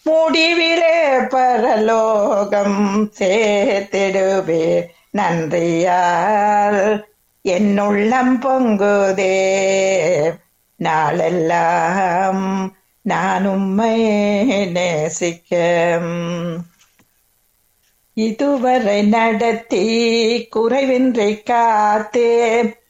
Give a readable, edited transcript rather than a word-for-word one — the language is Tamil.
முடிவிலே பரலோகம் சேர்த்திடுவே நன்றியால் என்னுள்ளம் பொங்குதே. நாளெல்லாம் நான் உம்மை நேசிக்க இதுவரை நடத்தி குறைவின்றி காத்தே